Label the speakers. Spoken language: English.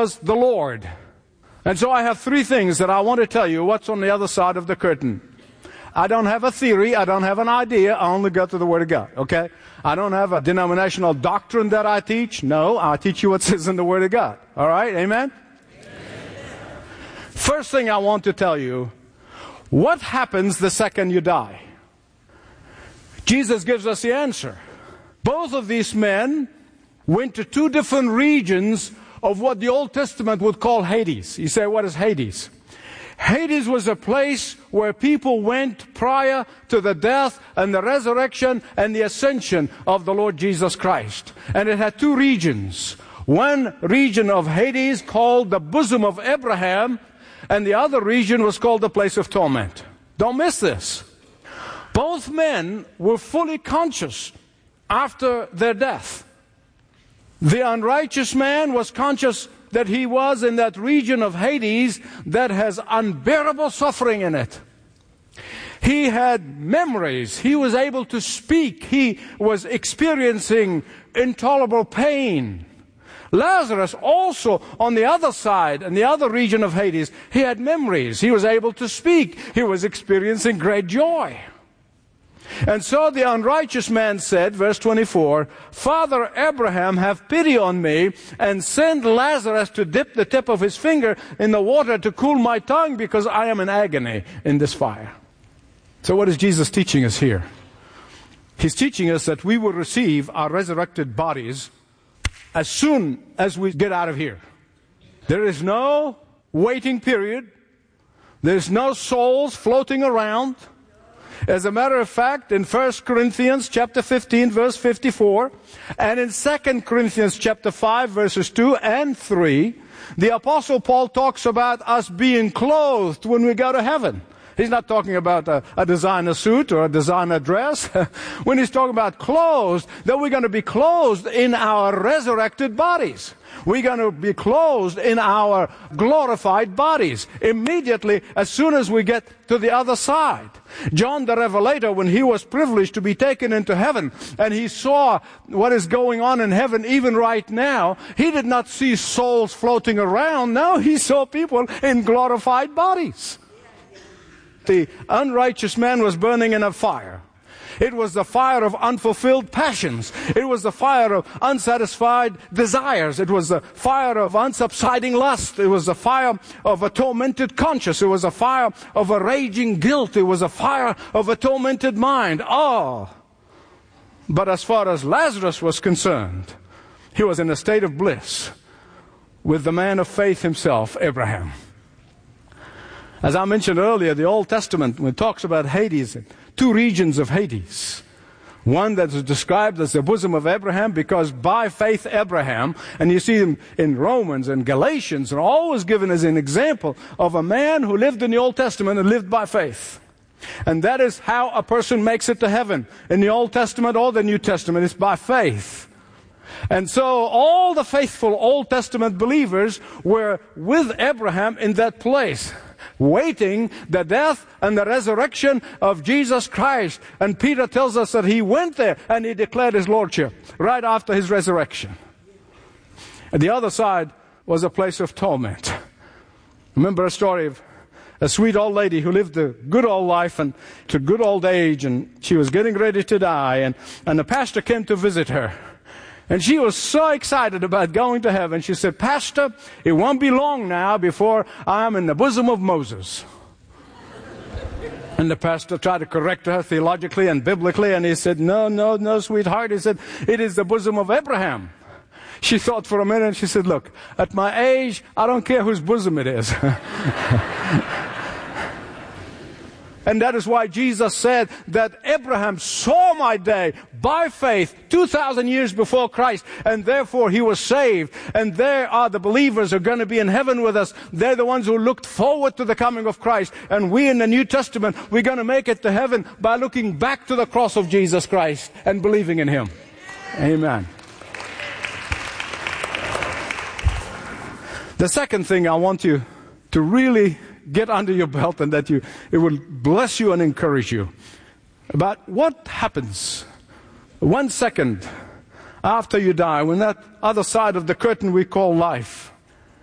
Speaker 1: was the Lord. And so I have three things that I want to tell you what's on the other side of the curtain. I don't have a theory. I don't have an idea. I only go to the Word of God, okay? I don't have a denominational doctrine that I teach. No, I teach you what says in the Word of God. All right? Amen? First thing I want to tell you, what happens the second you die? Jesus gives us the answer. Both of these men went to two different regions of what the Old Testament would call Hades. You say, what is Hades? Hades was a place where people went prior to the death and the resurrection and the ascension of the Lord Jesus Christ. And it had two regions. One region of Hades called the bosom of Abraham, and the other region was called the place of torment. Don't miss this. Both men were fully conscious after their death. The unrighteous man was conscious that he was in that region of Hades that has unbearable suffering in it. He had memories. He was able to speak. He was experiencing intolerable pain. Lazarus also, on the other side, in the other region of Hades, he had memories. He was able to speak. He was experiencing great joy. And so the unrighteous man said, verse 24, Father Abraham, have pity on me, and send Lazarus to dip the tip of his finger in the water to cool my tongue, because I am in agony in this fire. So what is Jesus teaching us here? He's teaching us that we will receive our resurrected bodies as soon as we get out of here. There is no waiting period. There's no souls floating around. As a matter of fact, in 1 Corinthians chapter 15, verse 54, and in 2 Corinthians chapter 5, verses 2 and 3, the Apostle Paul talks about us being clothed when we go to heaven. He's not talking about a designer suit or a designer dress. When he's talking about clothed, that we're going to be clothed in our resurrected bodies. We're going to be clothed in our glorified bodies immediately as soon as we get to the other side. John the Revelator, when he was privileged to be taken into heaven and he saw what is going on in heaven even right now, he did not see souls floating around. No, he saw people in glorified bodies. The unrighteous man was burning in a fire. It was the fire of unfulfilled passions. It was the fire of unsatisfied desires. It was the fire of unsubsiding lust. It was the fire of a tormented conscience. It was a fire of a raging guilt. It was a fire of a tormented mind. Oh! But as far as Lazarus was concerned, he was in a state of bliss with the man of faith himself, Abraham. As I mentioned earlier, the Old Testament, when it talks about Hades, two regions of Hades. One that is described as the bosom of Abraham, because by faith Abraham, and you see them in Romans and Galatians, are always given as an example of a man who lived in the Old Testament and lived by faith. And that is how a person makes it to heaven. In the Old Testament or the New Testament, it's by faith. And so all the faithful Old Testament believers were with Abraham in that place, waiting the death and the resurrection of Jesus Christ. And Peter tells us that he went there and he declared his lordship right after his resurrection. And the other side was a place of torment. Remember a story of a sweet old lady who lived a good old life and to good old age, and she was getting ready to die, and the pastor came to visit her. And she was so excited about going to heaven. She said, Pastor, it won't be long now before I'm in the bosom of Moses. And the pastor tried to correct her theologically and biblically, and he said, no, sweetheart. He said, it is the bosom of Abraham. She thought for a minute, and she said, look, at my age, I don't care whose bosom it is. And that is why Jesus said that Abraham saw my day by faith 2,000 years before Christ, and therefore he was saved. And there are the believers who are going to be in heaven with us. They're the ones who looked forward to the coming of Christ. And we in the New Testament, we're going to make it to heaven by looking back to the cross of Jesus Christ and believing in Him. Amen. The second thing I want you to really get under your belt, and that it will bless you and encourage you about what happens 1 second after you die, when that other side of the curtain we call life.